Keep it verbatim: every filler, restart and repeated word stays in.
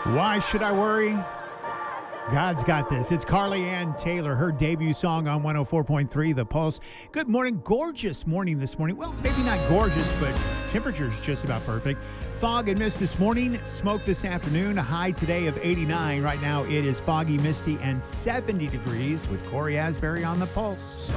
Why should I worry? God's got this. It's Carly Ann Taylor, her debut song on one oh four point three The Pulse. Good morning. Gorgeous morning this morning. Well, maybe not gorgeous, but temperature's just about perfect. Fog and mist this morning, smoke this afternoon, a high today of eighty-nine. Right now it is foggy, misty, and seventy degrees with Corey Asbury on The Pulse.